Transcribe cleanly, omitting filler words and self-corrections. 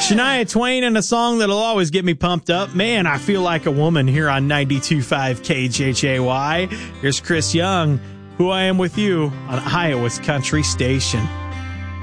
Shania Twain and a song that'll always get me pumped up. Man, I feel like a woman here on 92.5 KJJY. Here's Chris Young, Who I Am With You on Iowa's Country Station.